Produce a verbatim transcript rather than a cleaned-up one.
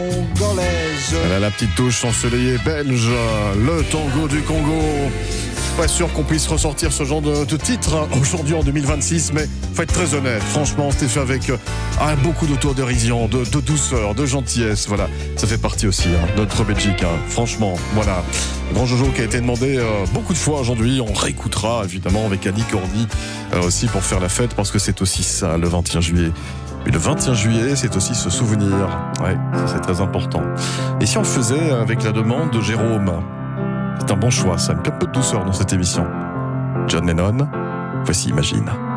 Congolaise. Elle a la petite touche ensoleillée belge, le tango du Congo. Pas sûr qu'on puisse ressortir ce genre de, de titre aujourd'hui en deux mille vingt-six, mais faut être très honnête. Franchement, c'était fait avec ah, beaucoup d'autodérision, de, de douceur, de gentillesse. Voilà, ça fait partie aussi hein, de notre Belgique. Hein. Franchement, voilà. Grand Jojo qui a été demandé euh, beaucoup de fois aujourd'hui. On réécoutera évidemment avec Annie Cordy euh, aussi pour faire la fête parce que c'est aussi ça le vingt et un juillet. Mais le vingt et un juillet, c'est aussi ce souvenir. Ouais, ça c'est très important. Et si on le faisait avec la demande de Jérôme? C'est un bon choix, ça. Un peu de douceur dans cette émission. John Lennon, voici Imagine.